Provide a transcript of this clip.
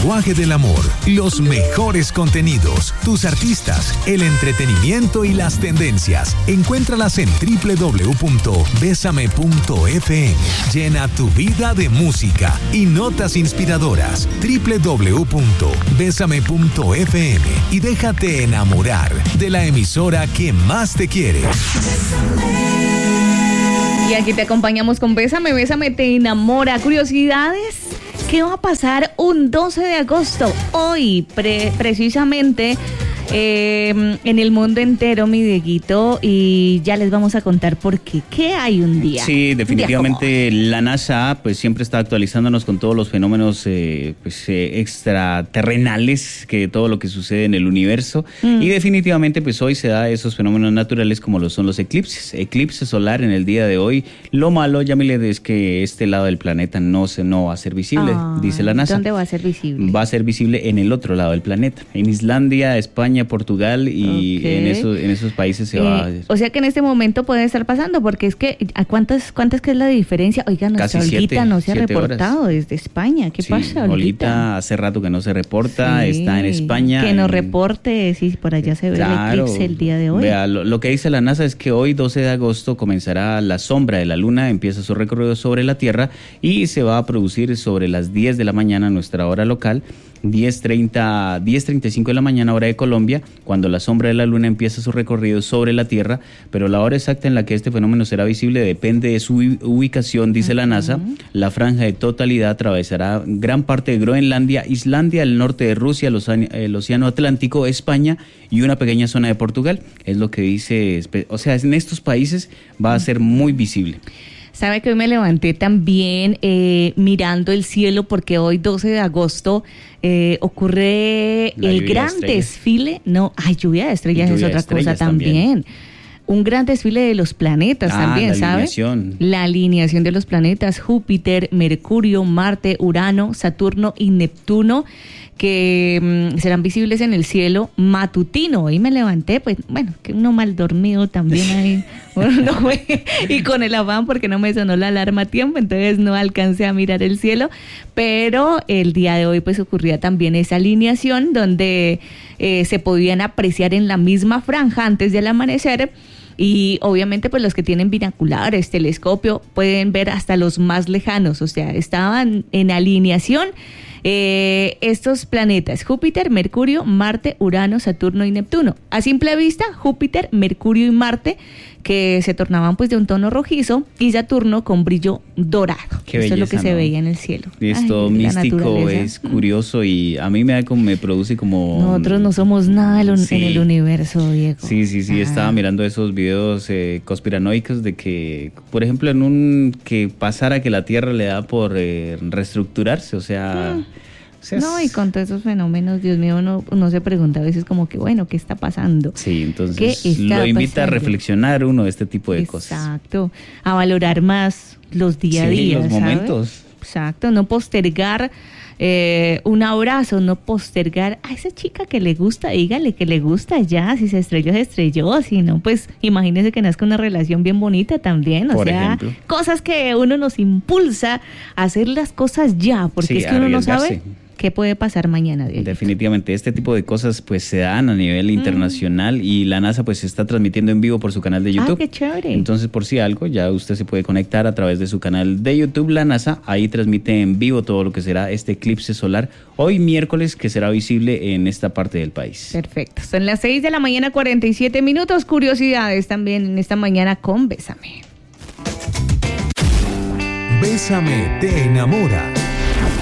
lenguaje del amor, los mejores contenidos, tus artistas, el entretenimiento y las tendencias. Encuéntralas en www.besame.fm. Llena tu vida de música y notas inspiradoras. www.besame.fm y déjate enamorar de la emisora que más te quiere. Y aquí te acompañamos con Bésame, Bésame te enamora. Curiosidades, ¿qué va a pasar un 12 de agosto? Hoy, precisamente, en el mundo entero, mi Dieguito, y ya les vamos a contar por qué. ¿Qué hay un día? Sí, definitivamente la NASA pues siempre está actualizándonos con todos los fenómenos extraterrenales, que todo lo que sucede en el universo, y definitivamente pues hoy se da esos fenómenos naturales como lo son los eclipses. Eclipse solar en el día de hoy. Lo malo, Yamile, es que este lado del planeta no va a ser visible, dice la NASA. ¿Dónde va a ser visible? Va a ser visible en el otro lado del planeta, en Islandia, España, Portugal, y en esos países se va a... O sea que en este momento puede estar pasando, porque es que ¿cuántas que es la diferencia? Oiga, nuestra Olguita no se ha reportado horas desde España. ¿Qué pasa, Olguita? Hace rato que no se reporta, está en España. Que nos reporte si por allá se ve el eclipse el día de hoy. Vea, lo que dice la NASA es que hoy, 12 de agosto, comenzará la sombra de la Luna, empieza su recorrido sobre la Tierra y se va a producir sobre las 10 de la mañana nuestra hora local, 10:35 de la mañana hora de Colombia, cuando la sombra de la Luna empieza su recorrido sobre la Tierra, pero la hora exacta en la que este fenómeno será visible depende de su ubicación, dice la NASA. La franja de totalidad atravesará gran parte de Groenlandia, Islandia, el norte de Rusia, el Océano Atlántico, España y una pequeña zona de Portugal. Es lo que dice, o sea, en estos países va a ser muy visible. Sabe que hoy me levanté también mirando el cielo, porque hoy 12 de agosto ocurre el gran desfile. Lluvia de estrellas es otra cosa también. Un gran desfile de los planetas también, ¿sabes? La alineación de los planetas: Júpiter, Mercurio, Marte, Urano, Saturno y Neptuno, que serán visibles en el cielo matutino. Hoy me levanté, pues bueno, que uno mal dormido también ahí, y con el afán porque no me sonó la alarma a tiempo, entonces no alcancé a mirar el cielo, pero el día de hoy pues ocurría también esa alineación donde se podían apreciar en la misma franja antes del amanecer. Y obviamente pues los que tienen binoculares, telescopio, pueden ver hasta los más lejanos. O sea, estaban en alineación estos planetas: Júpiter, Mercurio, Marte, Urano, Saturno y Neptuno. A simple vista, Júpiter, Mercurio y Marte, que se tornaban pues de un tono rojizo, y Saturno con brillo dorado. Qué Eso belleza, es lo que se veía en el cielo. Es todo místico, es curioso, y a mí me produce como... Nosotros no somos nada en el universo, Diego. Sí, estaba mirando esos videos conspiranoicos de que, por ejemplo, que pasara que la Tierra le da por reestructurarse, o sea... y con todos esos fenómenos, Dios mío, uno se pregunta a veces como que, bueno, ¿qué está pasando? Sí, entonces lo invita a reflexionar uno de este tipo de cosas. Exacto, a valorar más los día a día, los momentos. Exacto, no postergar un abrazo, no postergar a esa chica que le gusta, dígale que le gusta ya, si se estrelló, si no, pues imagínese que nazca una relación bien bonita también, por ejemplo. Cosas que uno nos impulsa a hacer las cosas ya, porque es que uno no sabe qué puede pasar mañana. Diego. Definitivamente, este tipo de cosas pues se dan a nivel internacional, y la NASA pues se está transmitiendo en vivo por su canal de YouTube. ¡Qué chévere! Entonces, por si algo, ya usted se puede conectar a través de su canal de YouTube, la NASA. Ahí transmite en vivo todo lo que será este eclipse solar hoy miércoles, que será visible en esta parte del país. Perfecto. Son las 6 de la mañana, 47 minutos. Curiosidades también en esta mañana con Bésame. Bésame te enamora.